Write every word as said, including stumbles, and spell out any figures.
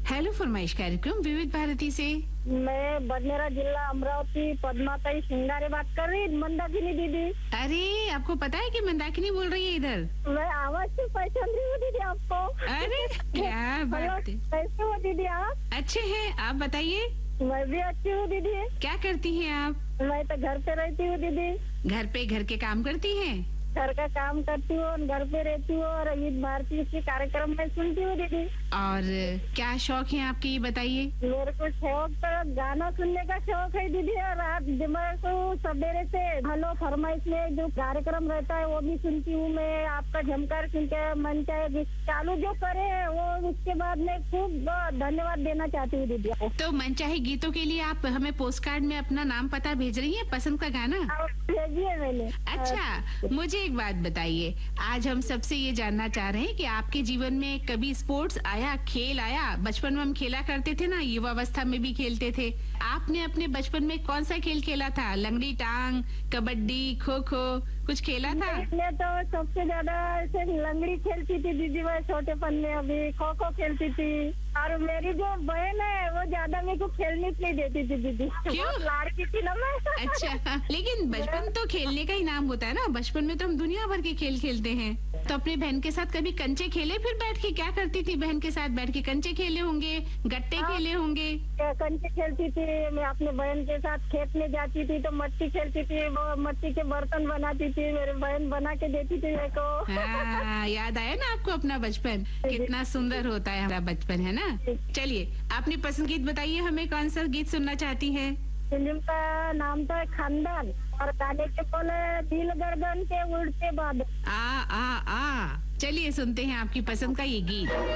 Hello फरमाइश कार्यक्रम विविध भारती से। मैं बडनेरा जिला अमरावती पद्माताई सिंगारे बात कर रही, मंदाकिनी दीदी। अरे आपको पता है कि मंदाकिनी बोल रही है इधर? मैं आवाज से पहचान रही हूँ दीदी आपको। अरे क्या बात है। कैसे हो दीदी आप? अच्छे हैं, आप बताइए। मैं भी अच्छी हूँ दीदी। क्या करती हैं आप? मैं तो घर पे रहती हूँ दीदी। घर पे घर के काम करती हैं? घर का काम करती हूँ, घर पे रहती हूँ और विविध भारती के कार्यक्रम में सुनती हूँ दीदी। और क्या शौक है आपके, ये बताइए। मेरे को शौक तो गाना सुनने का शौक है दीदी। और रात मेरे को सवेरे से हेलो फरमाइश में जो कार्यक्रम रहता है वो भी सुनती हूँ मैं। आपका झमकार सुन के मन चाहे चालू जो करे वो, उसके बाद में खूब धन्यवाद देना चाहती हूँ दीदी। तो मनचाहे गीतों के लिए आप हमें पोस्ट कार्ड में अपना नाम पता भेज रही हैं, पसंद का गाना भेजिए मैंने। अच्छा, मुझे एक बात बताइए, आज हम सबसे ये जानना चाह रहे हैं कि आपके जीवन में कभी स्पोर्ट्स आया, खेल आया? बचपन में हम खेला करते थे ना, युवावस्था में भी खेलते थे। आपने अपने बचपन में कौन सा खेल खेला था? लंगड़ी टांग, कबड्डी, खो खो, कुछ खेला था? मैं तो सबसे ज्यादा ऐसे लंगड़ी खेलती थी दीदी। मैं छोटेपन में अभी खो खो खेलती थी। और मेरी जो बहन है वो ज्यादा मेरे को खेलने नहीं देती थी दीदी। क्यों? लाड़की थी ना मैं। अच्छा, लेकिन बचपन तो खेलने का ही नाम होता है ना। बचपन में तो हम दुनिया भर के खेल खेलते हैं। तो अपने बहन के साथ कभी कंचे खेले? फिर बैठ के क्या करती थी? बहन के साथ बैठ के कंचे खेले होंगे, गट्टे हाँ, खेले होंगे। कंचे खेलती थी मैं अपने बहन के साथ। खेत में जाती थी तो मट्टी खेलती थी, वो मट्टी के बर्तन बनाती थी, मेरे बहन बना के देती थी मेरे को। हाँ, याद आया ना आपको अपना बचपन? कितना सुंदर होता है हमारा बचपन, है ना। चलिए, अपनी पसंद गीत बताइए हमें, कौन सा गीत सुनना चाहती हैं? फिल्म का नाम था खानदान और गाने के बोले दिल गर्दन के उड़ते बादल। आ आ आ चलिए सुनते हैं आपकी पसंद का ये गीत।